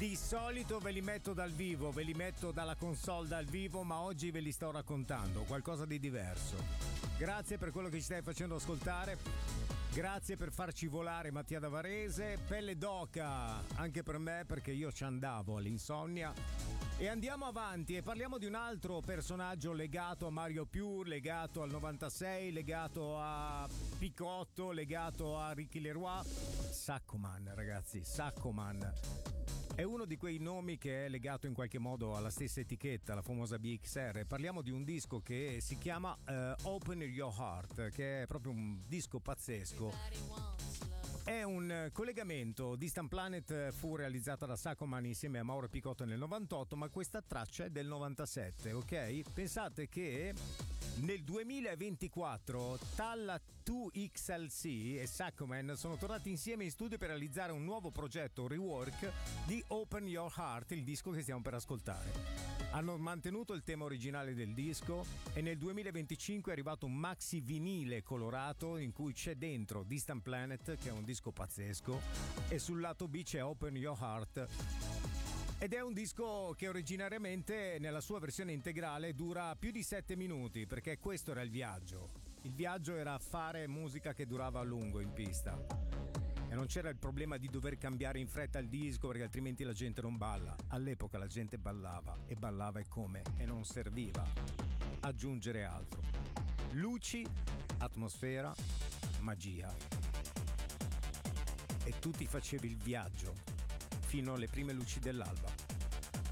Di solito ve li metto dal vivo, ve li metto dalla console dal vivo, ma oggi ve li sto raccontando, qualcosa di diverso. Grazie per quello che ci stai facendo ascoltare, grazie per farci volare Mattia da Varese, pelle d'oca anche per me perché io ci andavo all'insonnia. E andiamo avanti e parliamo di un altro personaggio legato a Mario Più, legato al 96, legato a Picotto, legato a Ricky Leroy. Saccoman, ragazzi, Saccoman. È uno di quei nomi che è legato in qualche modo alla stessa etichetta, la famosa BXR. Parliamo di un disco che si chiama Open Your Heart, che è proprio un disco pazzesco. È un collegamento. Distant Planet fu realizzata da Saccoman insieme a Mauro Picotto nel 98, ma questa traccia è del 97, ok? Pensate che nel 2024 Talla 2XLC e Saccoman sono tornati insieme in studio per realizzare un nuovo progetto, un rework di Open Your Heart, il disco che stiamo per ascoltare. Hanno mantenuto il tema originale del disco e nel 2025 è arrivato un maxi vinile colorato in cui c'è dentro Distant Planet, che è un disco pazzesco, e sul lato B c'è Open Your Heart. Ed è un disco che originariamente nella sua versione integrale dura più di 7 minuti, perché questo era il viaggio. Il viaggio era fare musica che durava a lungo in pista. E non c'era il problema di dover cambiare in fretta il disco perché altrimenti la gente non balla. All'epoca la gente ballava e ballava e come, e non serviva aggiungere altro. Luci, atmosfera, magia. E tu ti facevi il viaggio fino alle prime luci dell'alba.